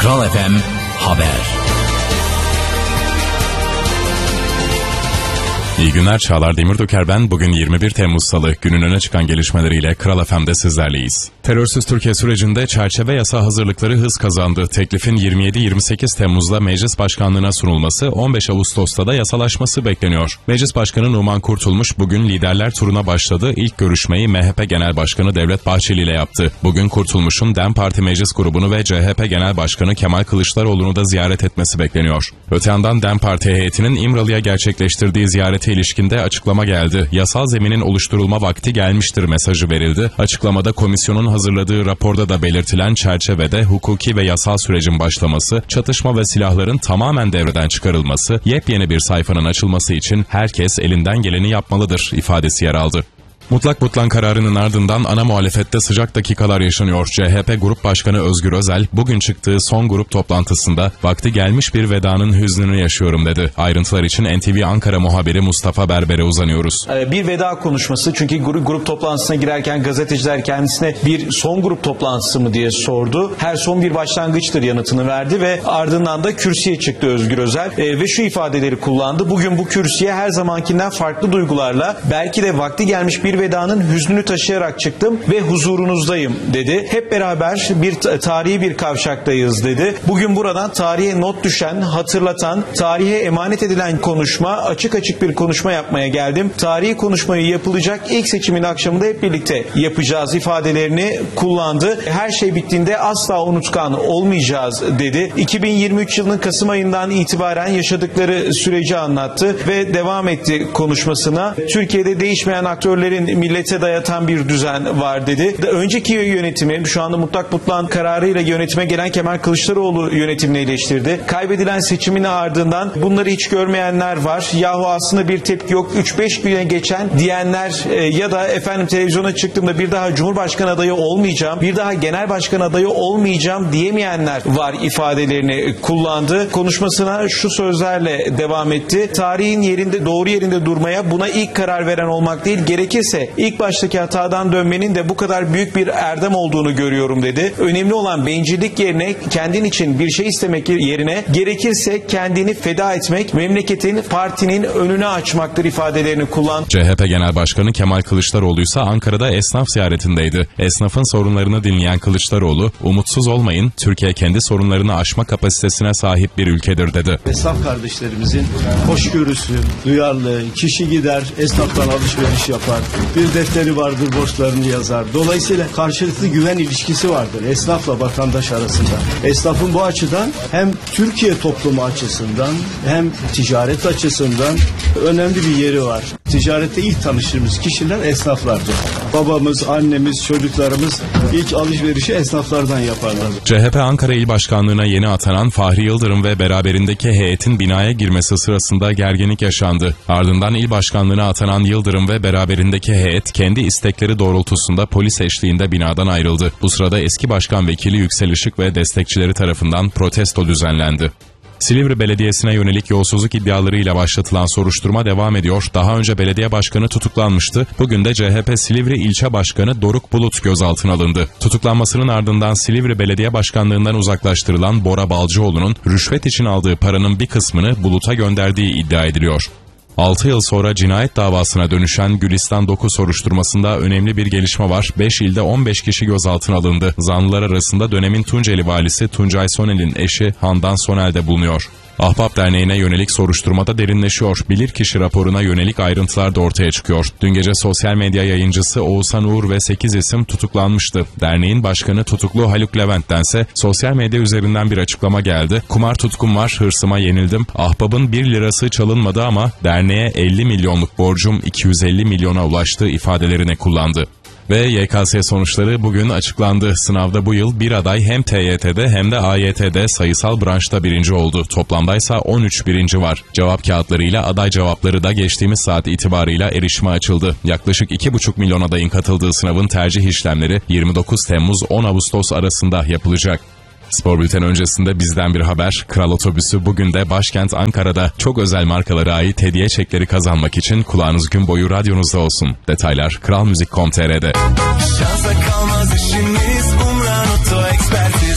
Kral FM Haber. İyi günler, Çağlar Demirdoker ben. Bugün 21 Temmuz Salı, günün öne çıkan gelişmeleriyle Kral FM'de sizlerleyiz. Terörsüz Türkiye sürecinde çerçeve yasa hazırlıkları hız kazandı. Teklifin 27-28 Temmuz'da Meclis Başkanlığı'na sunulması, 15 Ağustos'ta da yasalaşması bekleniyor. Meclis Başkanı Numan Kurtulmuş bugün liderler turuna başladı. İlk görüşmeyi MHP Genel Başkanı Devlet Bahçeli ile yaptı. Bugün Kurtulmuş'un DEM Parti Meclis grubunu ve CHP Genel Başkanı Kemal Kılıçdaroğlu'nu da ziyaret etmesi bekleniyor. Öte yandan DEM Parti heyetinin İmralı'ya gerçekleştirdiği ziyareti ilişkinde açıklama geldi. Yasal zeminin oluşturulma vakti gelmiştir mesajı verildi. Açıklamada komisyonun hazırladığı raporda da belirtilen çerçevede hukuki ve yasal sürecin başlaması, çatışma ve silahların tamamen devreden çıkarılması, yepyeni bir sayfanın açılması için herkes elinden geleni yapmalıdır ifadesi yer aldı. Mutlak butlan kararının ardından ana muhalefette sıcak dakikalar yaşanıyor. CHP Grup Başkanı Özgür Özel bugün çıktığı son grup toplantısında vakti gelmiş bir vedanın hüznünü yaşıyorum dedi. Ayrıntılar için NTV Ankara muhabiri Mustafa Berber'e uzanıyoruz. Bir veda konuşması, çünkü grup toplantısına girerken gazeteciler kendisine bir son grup toplantısı mı diye sordu. Her son bir başlangıçtır yanıtını verdi ve ardından da kürsüye çıktı Özgür Özel ve şu ifadeleri kullandı. Bugün bu kürsüye her zamankinden farklı duygularla, belki de vakti gelmiş bir vedanın hüznünü taşıyarak çıktım ve huzurunuzdayım dedi. Hep beraber tarihi bir kavşaktayız dedi. Bugün buradan tarihe not düşen, hatırlatan, tarihe emanet edilen konuşma, açık bir konuşma yapmaya geldim. Tarihi konuşmayı yapılacak ilk seçimin akşamında hep birlikte yapacağız ifadelerini kullandı. Her şey bittiğinde asla unutkan olmayacağız dedi. 2023 yılının Kasım ayından itibaren yaşadıkları süreci anlattı ve devam etti konuşmasına. Türkiye'de değişmeyen aktörlerin millete dayatan bir düzen var dedi. Önceki yönetimi, şu anda mutlak butlan kararıyla yönetime gelen Kemal Kılıçdaroğlu yönetimini eleştirdi. Kaybedilen seçimin ardından bunları hiç görmeyenler var. Yahu aslında bir tepki yok. 3-5 güne geçen diyenler ya da televizyona çıktığımda bir daha Cumhurbaşkanı adayı olmayacağım, bir daha Genel Başkan adayı olmayacağım diyemeyenler var ifadelerini kullandı. Konuşmasına şu sözlerle devam etti. Tarihin yerinde, doğru yerinde durmaya, buna ilk karar veren olmak değil, gerekirse ilk baştaki hatadan dönmenin de bu kadar büyük bir erdem olduğunu görüyorum dedi. Önemli olan bencillik yerine kendin için bir şey istemek yerine gerekirse kendini feda etmek, memleketin, partinin önünü açmaktır ifadelerini kullandı. CHP Genel Başkanı Kemal Kılıçdaroğlu ise Ankara'da esnaf ziyaretindeydi. Esnafın sorunlarını dinleyen Kılıçdaroğlu, umutsuz olmayın, Türkiye kendi sorunlarını aşma kapasitesine sahip bir ülkedir dedi. Esnaf kardeşlerimizin hoşgörüsü, duyarlı, kişi gider, esnaftan alışveriş yapar. Bir defteri vardır, borçlarını yazar. Dolayısıyla karşılıklı güven ilişkisi vardır esnafla vatandaş arasında. Esnafın bu açıdan hem Türkiye toplumu açısından hem ticaret açısından önemli bir yeri var. Ticarette ilk tanıştığımız kişiler esnaflardır. Babamız, annemiz, çocuklarımız ilk alışverişi esnaflardan yaparlar. CHP Ankara İl Başkanlığı'na yeni atanan Fahri Yıldırım ve beraberindeki heyetin binaya girmesi sırasında gerginlik yaşandı. Ardından İl Başkanlığı'na atanan Yıldırım ve beraberindeki heyet kendi istekleri doğrultusunda polis eşliğinde binadan ayrıldı. Bu sırada eski başkan vekili Yüksel Işık ve destekçileri tarafından protesto düzenlendi. Silivri Belediyesi'ne yönelik yolsuzluk iddialarıyla başlatılan soruşturma devam ediyor. Daha önce belediye başkanı tutuklanmıştı. Bugün de CHP Silivri İlçe Başkanı Doruk Bulut gözaltına alındı. Tutuklanmasının ardından Silivri Belediye Başkanlığından uzaklaştırılan Bora Balcıoğlu'nun rüşvet için aldığı paranın bir kısmını Bulut'a gönderdiği iddia ediliyor. 6 yıl sonra cinayet davasına dönüşen Gülistan Doku soruşturmasında önemli bir gelişme var. 5 ilde 15 kişi gözaltına alındı. Zanlılar arasında dönemin Tunceli valisi Tuncay Sonel'in eşi Handan Sonel de bulunuyor. Ahbap Derneği'ne yönelik soruşturmada derinleşiyor. Bilirkişi raporuna yönelik ayrıntılar da ortaya çıkıyor. Dün gece sosyal medya yayıncısı Oğuzhan Uğur ve 8 isim tutuklanmıştı. Derneğin başkanı tutuklu Haluk Levent'tense sosyal medya üzerinden bir açıklama geldi. Kumar tutkum var, hırsıma yenildim. Ahbabın 1 lirası çalınmadı ama derneğe 50 milyonluk borcum 250 milyona ulaştı ifadelerini kullandı. Ve YKS sonuçları bugün açıklandı. Sınavda bu yıl bir aday hem TYT'de hem de AYT'de sayısal branşta birinci oldu. Toplamdaysa 13 birinci var. Cevap kağıtlarıyla aday cevapları da geçtiğimiz saat itibarıyla erişime açıldı. Yaklaşık 2,5 milyon adayın katıldığı sınavın tercih işlemleri 29 Temmuz-10 Ağustos arasında yapılacak. Spor bülten öncesinde bizden bir haber. Kral Otobüsü bugün de başkent Ankara'da çok özel markalara ait hediye çekleri kazanmak için kulağınız gün boyu radyonuzda olsun. Detaylar kralmuzik.com.tr'de. Şansa kalmaz işimiz, Umran Oto Ekspertiz.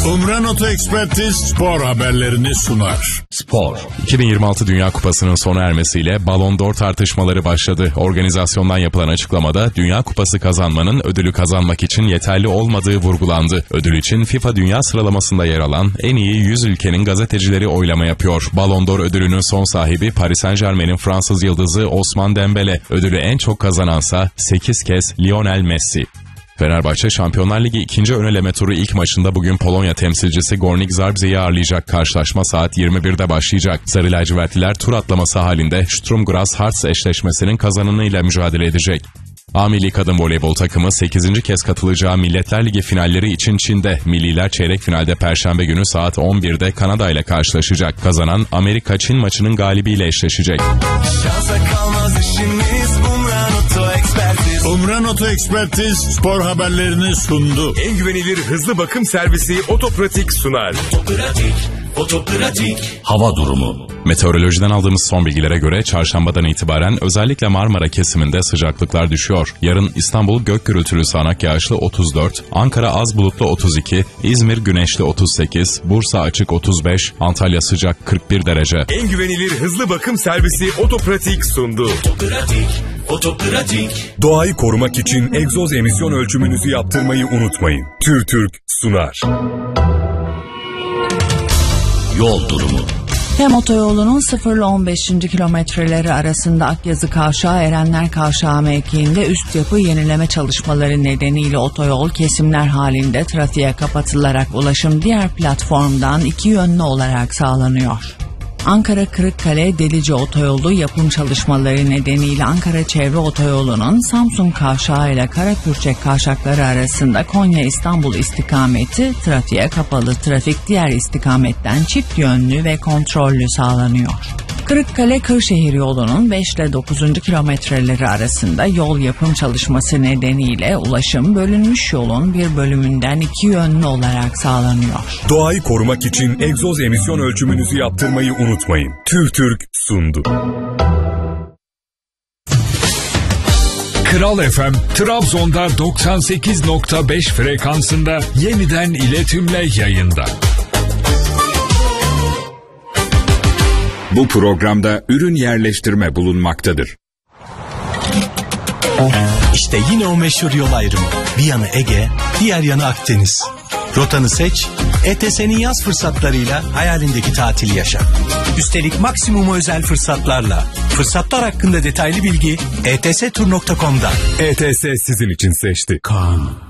Umran Oto Ekspertiz spor haberlerini sunar. Spor. 2026 Dünya Kupası'nın sona ermesiyle Ballon d'Or tartışmaları başladı. Organizasyondan yapılan açıklamada Dünya Kupası kazanmanın ödülü kazanmak için yeterli olmadığı vurgulandı. Ödül için FIFA Dünya sıralamasında yer alan en iyi 100 ülkenin gazetecileri oylama yapıyor. Ballon d'Or ödülünün son sahibi Paris Saint-Germain'in Fransız yıldızı Ousmane Dembele. Ödülü en çok kazanansa 8 kez Lionel Messi. Fenerbahçe Şampiyonlar Ligi 2. ön eleme turu ilk maçında bugün Polonya temsilcisi Górnik Zabrze'yi ağırlayacak. Karşılaşma saat 21'de başlayacak. Sarı lacivertliler tur atlaması halinde Sturm Graz Hearts eşleşmesinin kazananıyla mücadele edecek. A Milli Kadın Voleybol takımı 8. kez katılacağı Milletler Ligi finalleri için Çin'de. Milliler çeyrek finalde Perşembe günü saat 11'de Kanada ile karşılaşacak. Kazanan Amerika-Çin maçının galibiyle eşleşecek. Şansa kalmaz işimiz, Umran Oto Ekspertiz. Umran Oto Ekspertiz spor haberlerini sundu. En güvenilir hızlı bakım servisi Otopratik sunar. Otopratik. Hava durumu. Meteorolojiden aldığımız son bilgilere göre çarşambadan itibaren özellikle Marmara kesiminde sıcaklıklar düşüyor. Yarın İstanbul gök gürültülü sağanak yağışlı 34, Ankara az bulutlu 32, İzmir güneşli 38, Bursa açık 35, Antalya sıcak 41 derece. En güvenilir hızlı bakım servisi Otopratik sundu. Otopratik. Doğayı korumak için egzoz emisyon ölçümünüzü yaptırmayı unutmayın. TÜRTÜRK sunar. Yol durumu. Hem otoyolunun 0 ile 15. kilometreleri arasında Akyazı Kavşağı Erenler Kavşağı mevkiinde üst yapı yenileme çalışmaları nedeniyle otoyol kesimler halinde trafiğe kapatılarak ulaşım diğer platformdan iki yönlü olarak sağlanıyor. Ankara-Kırıkkale Delice Otoyolu yapım çalışmaları nedeniyle Ankara Çevre Otoyolu'nun Samsun Kavşağı ile Karapürçek Kavşakları arasında Konya-İstanbul istikameti trafiğe kapalı. Trafik diğer istikametten çift yönlü ve kontrollü sağlanıyor. Kırıkkale-Kırşehir yolunun 5 ile 9. kilometreleri arasında yol yapım çalışması nedeniyle ulaşım bölünmüş yolun bir bölümünden iki yönlü olarak sağlanıyor. Doğayı korumak için egzoz emisyon ölçümünüzü yaptırmayı unutmayın. TÜRTÜRK sundu. Kral FM, Trabzon'da 98.5 frekansında yeniden iletimle yayında. Bu programda ürün yerleştirme bulunmaktadır. İşte yine o meşhur yol ayrımı. Bir yanı Ege, diğer yanı Akdeniz. Rotanı seç, ETS'nin yaz fırsatlarıyla hayalindeki tatili yaşa. Üstelik maksimuma özel fırsatlarla. Fırsatlar hakkında detaylı bilgi etstur.com'da. ETS sizin için seçti. Kan.